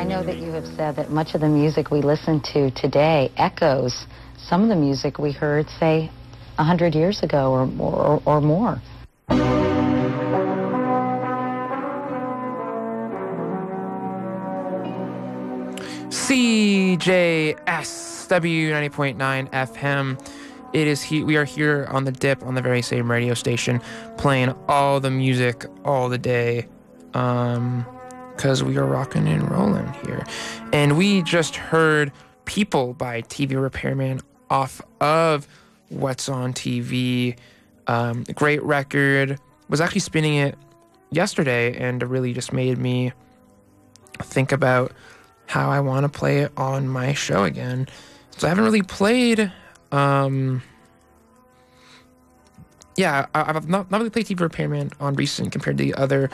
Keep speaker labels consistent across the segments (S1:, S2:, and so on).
S1: know that you have said that much of the music we listen to today echoes some of the music we heard, say, 100 years ago or more.
S2: CJSW 90.9 FM. We are here on the Dip on the very same radio station, playing all the music all the day, because we are rocking and rolling here. And we just heard People by TV Repairman off of What's on TV. Great record. Was actually spinning it yesterday, and it really just made me think about how I want to play it on my show again. So I haven't really played, I've not really played TV Repairman on recent compared to the other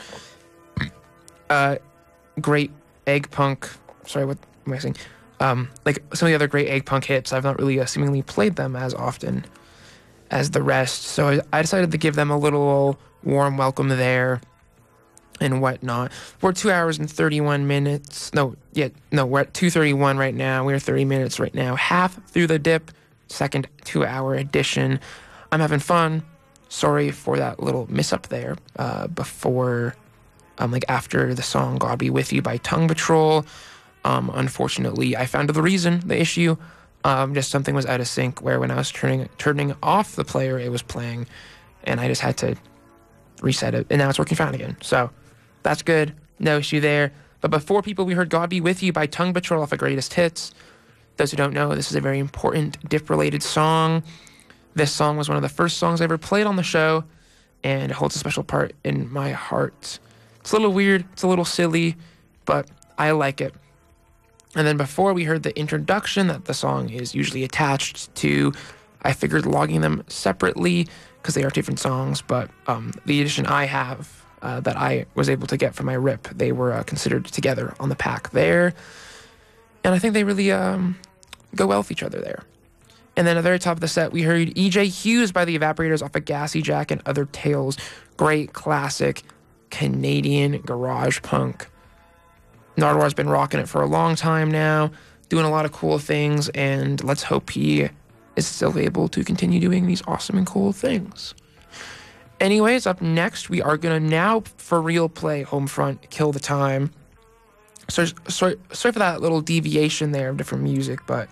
S2: great egg punk. Sorry, what am I saying? Like some of the other great egg punk hits, I've not really seemingly played them as often as the rest. So I decided to give them a little warm welcome there and whatnot. We're 2 hours and 31 minutes. We're at 2:31 right now. We're 30 minutes right now. Half through the Dip, second 2-hour edition. I'm having fun. Sorry for that little miss up there before, after the song God Be With You by Tongue Patrol. Unfortunately, I found the issue. Just something was out of sync where when I was turning off the player, it was playing, and I just had to reset it, and now it's working fine again. So that's good. No issue there. But before People, we heard God Be With You by Tongue Patrol off of Greatest Hits. Those who don't know, this is a very important Dip-related song. This song was one of the first songs I ever played on the show, and it holds a special part in my heart. It's a little weird, it's a little silly, but I like it. And then before we heard the introduction that the song is usually attached to, I figured logging them separately because they are different songs, but the edition I have that I was able to get from my RIP, they were considered together on the pack there. And I think they really go well with each other there. And then at the very top of the set, we heard E.J. Hughes by the Evaporators off of Gassy Jack and Other Tales. Great classic Canadian garage punk. Nardwuar's been rocking it for a long time now, doing a lot of cool things, and let's hope he is still able to continue doing these awesome and cool things. Anyways, up next, we are going to now for real play Homefront, Kill the Time. Sorry for that little deviation there of different music, but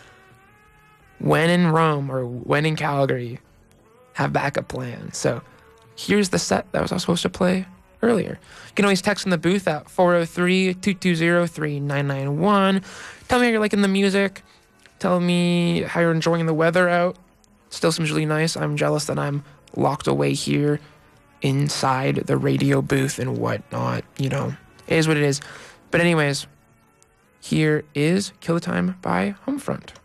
S2: when in Rome or when in Calgary, have backup plans. So here's the set that I was supposed to play earlier. You can always text in the booth at 403-220-3991. Tell me how you're liking the music. Tell me how you're enjoying the weather out. Still seems really nice. I'm jealous that I'm locked away here inside the radio booth and whatnot. You know, it is what it is. But anyways, here is Kill the Time by Homefront.